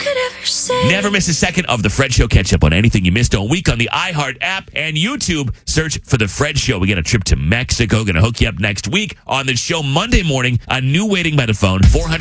could ever say. Never miss a second of The Fred Show. Catch up on anything you missed all week on the iHeart app and YouTube. Search for The Fred Show. We got a trip to Mexico. Going to hook you up next week on the show Monday morning. A new waiting by the phone. 400